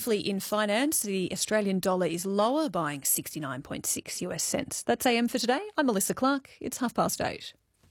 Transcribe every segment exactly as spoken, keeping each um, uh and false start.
briefly in finance, the Australian dollar is lower, buying sixty-nine point six US cents. That's A M for today. I'm Melissa Clark. It's half past eight.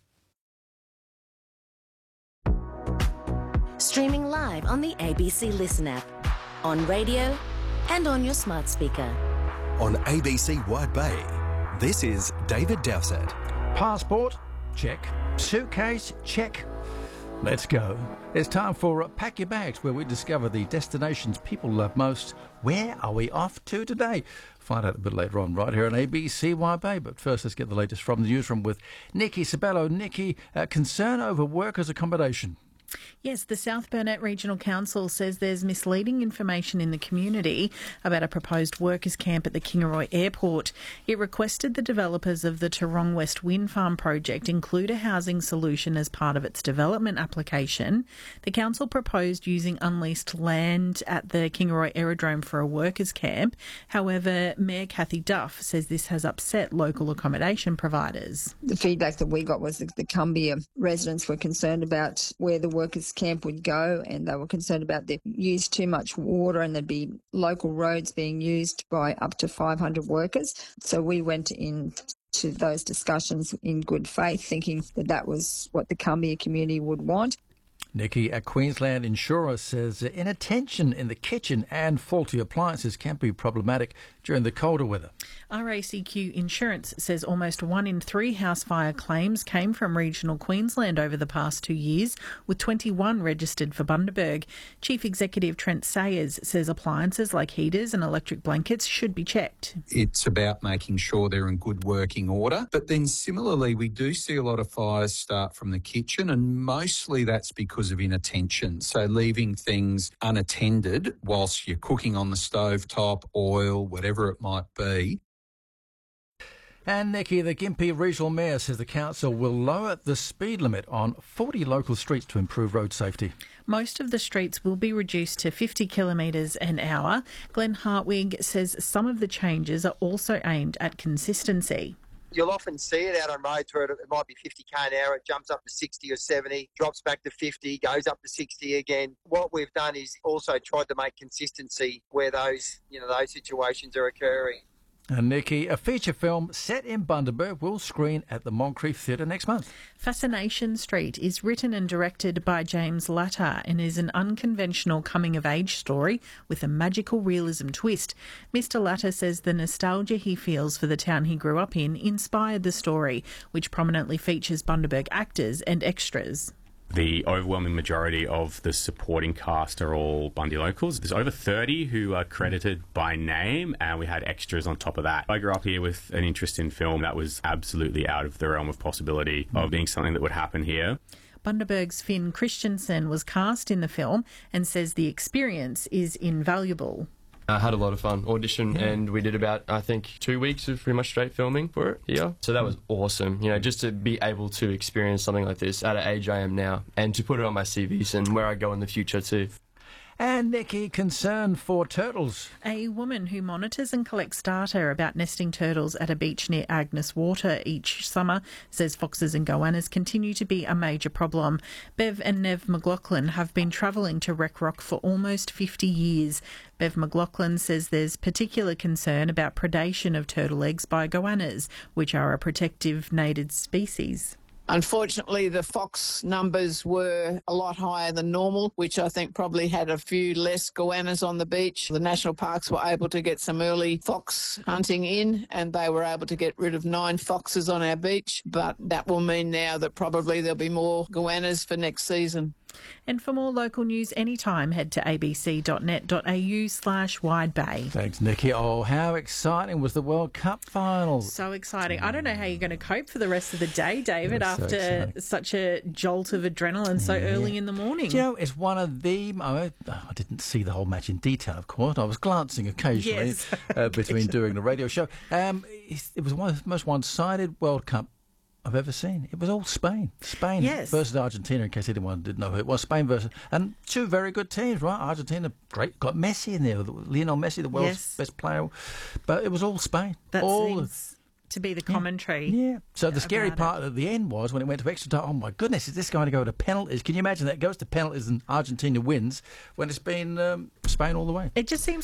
Streaming live on the A B C Listen app, on radio and on your smart speaker. On A B C Wide Bay, this is David Dowsett. Passport? Check. Suitcase? Check. Let's go. It's time for uh, Pack Your Bags, where we discover the destinations people love most. Where are we off to today? Find out a bit later on, right here on A B C Wide Bay. But first, let's get the latest from the newsroom with Nikki Sabello. Nikki, uh, concern over workers' accommodation. Yes, the South Burnett Regional Council says there's misleading information in the community about a proposed workers' camp at the Kingaroy Airport. It requested the developers of the Tarong West Wind Farm project include a housing solution as part of its development application. The council proposed using unleased land at the Kingaroy Aerodrome for a workers' camp. However, Mayor Cathy Duff says this has upset local accommodation providers. The feedback that we got was that the Cumbia residents were concerned about where the workers' camp would go, and they were concerned about the use too much water and there'd be local roads being used by up to five hundred workers. So we went in to those discussions in good faith, thinking that that was what the Cumbia community would want. Nikki, a Queensland insurer says inattention in the kitchen and faulty appliances can be problematic during the colder weather. R A C Q Insurance says almost one in three house fire claims came from regional Queensland over the past two years, with twenty-one registered for Bundaberg. Chief Executive Trent Sayers says appliances like heaters and electric blankets should be checked. It's about making sure they're in good working order. But then similarly, we do see a lot of fires start from the kitchen, and mostly that's because of inattention. So leaving things unattended whilst you're cooking on the stove top, oil, whatever it might be. And Nikki, the Gympie Regional Mayor says the council will lower the speed limit on forty local streets to improve road safety. Most of the streets will be reduced to fifty kilometres an hour. Glenn Hartwig says some of the changes are also aimed at consistency. You'll often see it out on roads where it might be fifty k an hour, it jumps up to sixty or seventy, drops back to fifty, goes up to sixty again. What we've done is also tried to make consistency where those, you know, those situations are occurring. And Nikki, a feature film set in Bundaberg will screen at the Moncrief Theatre next month. Fascination Street is written and directed by James Latta and is an unconventional coming-of-age story with a magical realism twist. Mister Latta says the nostalgia he feels for the town he grew up in inspired the story, which prominently features Bundaberg actors and extras. The overwhelming majority of the supporting cast are all Bundy locals. There's over thirty who are credited by name, and we had extras on top of that. I grew up here with an interest in film that was absolutely out of the realm of possibility of being something that would happen here. Bundaberg's Finn Christensen was cast in the film and says the experience is invaluable. I had a lot of fun audition, and we did about, I think, two weeks of pretty much straight filming for it here. So that was awesome, you know, just to be able to experience something like this at an age I am now, and to put it on my C Vs and where I go in the future too. And Nikki, concern for turtles. A woman who monitors and collects data about nesting turtles at a beach near Agnes Water each summer says foxes and goannas continue to be a major problem. Bev and Nev McLaughlin have been travelling to Wreck Rock for almost fifty years. Bev McLaughlin says there's particular concern about predation of turtle eggs by goannas, which are a protective native species. Unfortunately, the fox numbers were a lot higher than normal, which I think probably had a few less goannas on the beach. The national parks were able to get some early fox hunting in, and they were able to get rid of nine foxes on our beach. But that will mean now that probably there'll be more goannas for next season. And for more local news anytime, head to abc.net.au slash widebay. Thanks, Nikki. Oh, how exciting was the World Cup final? So exciting. I don't know how you're going to cope for the rest of the day, David, That's so after exciting. such a jolt of adrenaline so Yeah. early in the morning. Do you know, it's one of the... I, I didn't see the whole match in detail, of course. I was glancing occasionally Yes. uh, between doing the radio show. Um, it, it was one of the most one-sided World Cup I've ever seen. It was all Spain. Spain Yes. versus Argentina, in case anyone didn't know who it was. Spain versus... And two very good teams, right? Argentina, great. Got Messi in there. Lionel Messi, the world's Yes. best player. But it was all Spain. That all seems to be the commentary. Yeah. So the scary about part at the end was when it went to extra time, oh my goodness, is this going to go to penalties? Can you imagine that? It goes to penalties and Argentina wins when it's been um, Spain all the way. It just seems